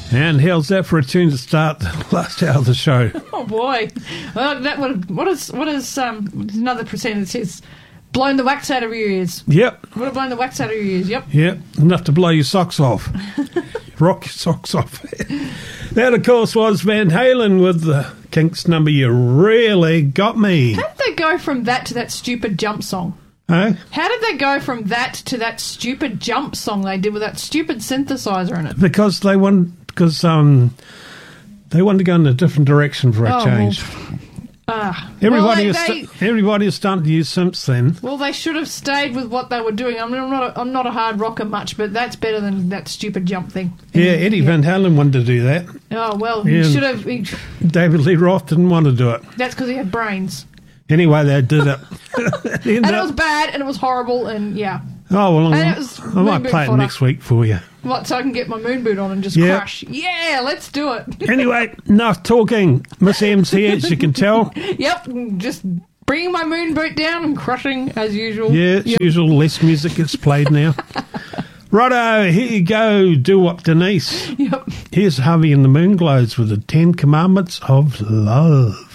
And how's that for a tune to start the last hour of the show? Oh boy! Well, what is another percent that says blown the wax out of your ears? Yep. Would have blown the wax out of your ears. Yep. Yep. Enough to blow your socks off. Rock your socks off. That, of course, was Van Halen with the Kinks number "You Really Got Me." How did they go from that to that stupid jump song? Huh? How did they go from that to that stupid jump song they did with that stupid synthesizer in it? Because they wanted to go in a different direction for a change. Everybody is starting to use synths then. Well, they should have stayed with what they were doing. I mean, I'm not a hard rocker much, but that's better than that stupid jump thing. Yeah, Eddie Van Halen wanted to do that. Oh, well, he should have... David Lee Roth didn't want to do it. That's because he had brains. Anyway, they did it. And it was bad, and it was horrible, and yeah. Oh, well, I might play it fodder. next week for you. What, so I can get my moon boot on and just crush? Yeah, let's do it. Anyway, enough talking. Miss M's here, as you can tell. Yep, just bringing my moon boot down and crushing as usual. Yeah, as usual, less music gets played now. Righto, here you go, do-wop Denise. Yep. Here's Harvey and the Moonglows with the 10 Commandments of Love.